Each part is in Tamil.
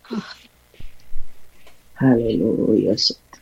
Hallelujah.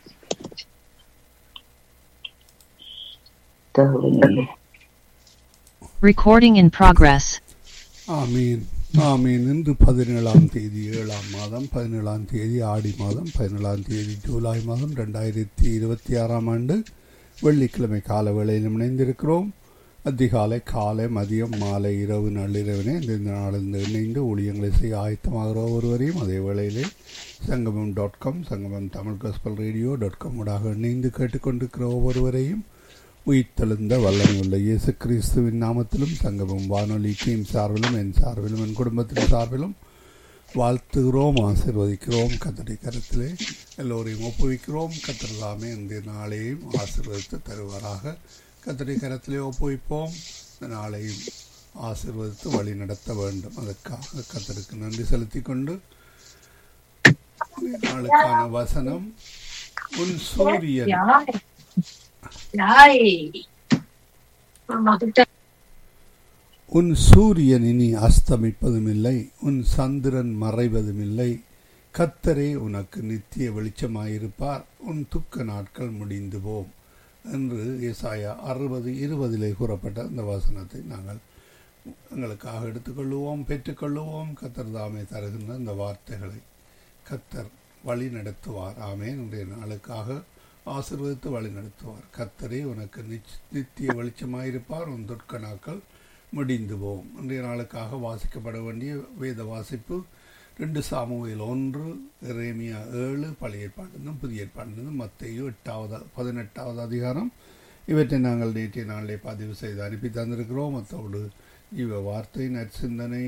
Hallelujah. Recording in progress. ஆமீன் ஆமீன். இன்று 17ஆம் தேதி 7ஆம் மாதம் 17ஆம் தேதி ஆடி மாதம் 17ஆம் தேதி ஜூலை மாதம் 2026ஆம் ஆண்டு வெள்ளிக்கிழமை கால வேளையில் இணைந்திருக்கிறோம். அதிகாலை, காலை, மதியம், மாலை, இரவு, நள்ளிரவினை இந்த நாளில் இணைந்து ஊழியங்களை செய்ய ஆயத்தமாகிற ஒருவரையும் அதே வேளையிலே சங்கமம்.com சங்கமம் தமிழ் காஸ்பல் ரேடியோ.com ஊடாக இணைந்து கேட்டுக்கொண்டிருக்கிற ஒவ்வொருவரையும் உயிர்த்தெழுந்த வல்லமையுள்ள இயேசு கிறிஸ்துவின் நாமத்திலும் சங்கமம் வானொலி டீம் சார்பிலும் என் சார்பிலும் என் குடும்பத்தின் சார்பிலும் வாழ்த்துகிறோம், ஆசீர்வதிக்கிறோம். கர்த்தருடைய கரத்திலே எல்லோரையும் ஒப்புவிக்கிறோம். கர்த்தர் தாமே இந்த நாளையும் ஆசீர்வதித்து தருவாராக. கர்த்தருடைய கரத்திலே ஒப்புவிப்போம். இந்த நாளையும் ஆசீர்வதித்து வழி நடத்த வேண்டும். அதற்காக கர்த்தருக்கு நன்றி செலுத்தி கொண்டு நாளுக்கான வசனம், உன் சூரியன் உன் சூரியன் இனி அஸ்தமிப்பதும் இல்லை, உன் சந்திரன் மறைவதும் இல்லை. கர்த்தரே உனக்கு நித்திய வெளிச்சமாயிருப்பார், உன் துக்க நாட்கள் முடிந்து போம் என்று ஏசாயா 60:20 கூறப்பட்ட அந்த வசனத்தை நாங்கள் எங்களுக்காக எடுத்துக்கொள்ளுவோம், பெற்றுக்கொள்ளுவோம். கர்த்தர் தாமே தருகின்ற இந்த வார்த்தைகளை கர்த்தர் வழி நடத்துவார். ஆமென். இன்றைய நாளுக்காக ஆசீர்வதித்து வழி நடத்துவார். கர்த்தரே உனக்கு நித்திய வெளிச்சமாயிருப்பார், உன் துக்க நாட்கள் முடிந்து போகும். இன்றைய நாளுக்காக வாசிக்கப்பட வேண்டிய வேத வாசிப்பு 2 சாமுவேல் 1, எரேமியா 7, பழைய ஏற்பாடு புதிய ஏற்பாடு மத்தேயு 18வது அதிகாரம். இவற்றை நாங்கள் நேற்றைய நாளிலே பதிவு செய்து அனுப்பி தந்திருக்கிறோம். மற்றோடு இவ வார்த்தை, நற்சிந்தனை,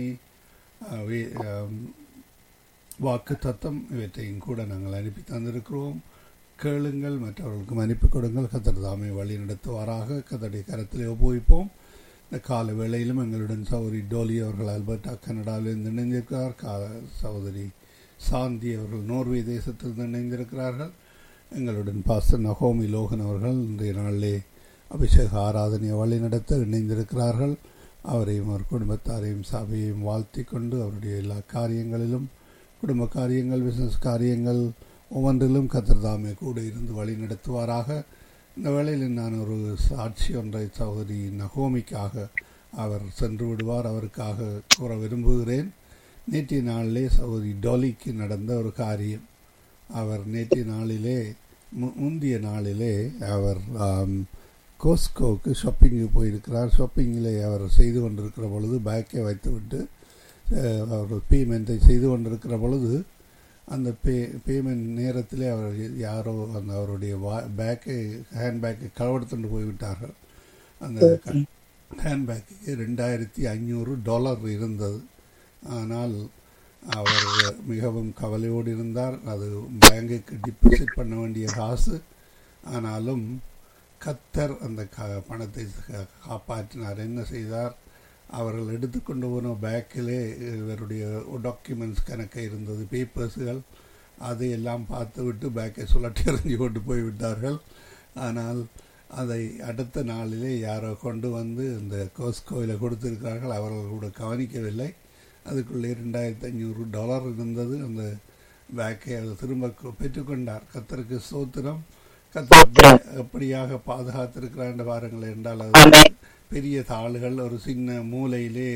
வாக்கு தத்தம் இவற்றையும் கூட நாங்கள் அனுப்பி தந்திருக்கிறோம். கேளுங்கள், மற்றவர்களுக்கும் அனுப்பி கொடுங்கள். கர்த்தர் தாமே வழி நடத்துவாராக. கர்த்தருடைய கரத்திலே ஒப்புவிப்போம். இந்த கால வேளையிலும் எங்களுடன் சகோதரி டோலி அவர்கள் அல்பர்டா கனடாவிலிருந்து இணைந்திருக்கிறார். சகோதரி சாந்தி அவர்கள் நோர்வே தேசத்திலிருந்து இணைந்திருக்கிறார்கள். எங்களுடன் பாஸ்டர் நகோமி லோகன் அவர்கள் இன்றைய நாளிலே அபிஷேக ஆராதனையை வழி நடத்த இணைந்திருக்கிறார்கள். அவரையும் அவர் குடும்பத்தாரையும் சபையையும் வாழ்த்தி கொண்டு அவருடைய எல்லா காரியங்களிலும், குடும்ப காரியங்கள், பிசினஸ் காரியங்கள் ஒவ்வொன்றிலும் கர்த்தர் தாமே கூட இருந்து வழி நடத்துவாராக. இந்த வேளையில் நான் ஒரு சாட்சி ஒன்றை சகோதரி நகோமிக்காக அவர் சென்று விடுவார், அவருக்காக கூற விரும்புகிறேன். நேற்றைய நாளிலே சகோதரி டோலிக்கு நடந்த ஒரு காரியம். அவர் நேற்றைய நாளிலே முந்தைய நாளிலே அவர் கோஸ்கோவுக்கு ஷாப்பிங்கு போயிருக்கிறார். ஷாப்பிங்கிலே அவர் செய்து கொண்டிருக்கிற பொழுது பேக்கை வைத்துவிட்டு அவர் பேமெண்ட்டை செய்து கொண்டிருக்கிற பொழுது அந்த பேமெண்ட் நேரத்தில் அவர் யாரோ அந்த அவருடைய பேக்கை ஹேண்ட்பேக்கை களவெடுத்துட்டு போய்விட்டார்கள். அந்த ஹேண்ட்பேக்கு $2,500 இருந்தது. ஆனால் அவர் மிகவும் கவலையோடு இருந்தார். அது பேங்குக்கு டிபாசிட் பண்ண வேண்டிய காசு. ஆனாலும் கர்த்தர் அந்த பணத்தை காப்பாற்றினார். என்ன செய்தார்? அவர்கள் எடுத்துக்கொண்டு போன பேக்கிலே இவருடைய டாக்குமெண்ட்ஸ் கணக்கை இருந்தது, பேப்பர்ஸுகள். அதையெல்லாம் பார்த்துவிட்டு பேக்கை சுழற்றி எறிஞ்சு கொண்டு போய்விட்டார்கள். ஆனால் அதை அடுத்த நாளிலே யாரோ கொண்டு வந்து இந்த கோஸ்கோவில் கொடுத்திருக்கிறார்கள். அவர்கள் கூட கவனிக்கவில்லை. அதுக்குள்ளே $2,500 இருந்தது. அந்த பேக்கை அவர் திரும்ப பெற்றுக்கொண்டார். கர்த்தருக்கு ஸ்தோத்திரம். கர்த்தர் எப்படியாக பாதுகாத்திருக்கிறார் என்று பாருங்கள். என்றால் அது பெரிய தாள்கள் ஒரு சின்ன மூலையிலே